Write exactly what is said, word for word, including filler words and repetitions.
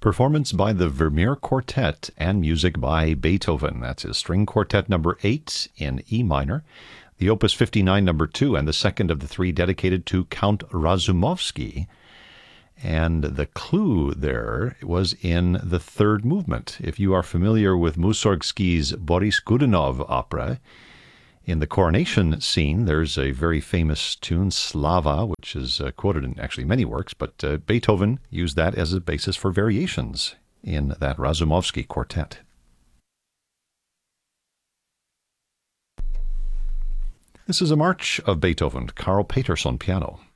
Performance by the Vermeer Quartet and music by Beethoven. That's his string quartet number eight in E minor, the Opus fifty-nine number two, and the second of the three dedicated to Count Razumovsky. And the clue there was in the third movement. If you are familiar with Mussorgsky's Boris Godunov opera, in the coronation scene, there's a very famous tune, Slava, which is uh, quoted in actually many works, but uh, Beethoven used that as a basis for variations in that Razumovsky quartet. This is a march of Beethoven, Karl Petersson piano.